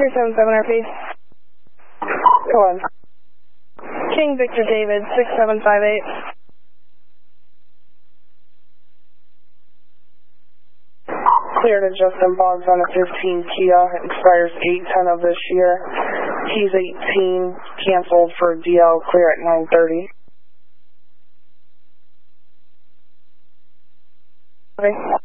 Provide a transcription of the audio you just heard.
377 RP. Go on. King Victor David, 6758. Clear to Justin Boggs on a 15 Kia. Expires 8/10 of this year. He's 18. Canceled for DL. Clear at 9:30. Okay.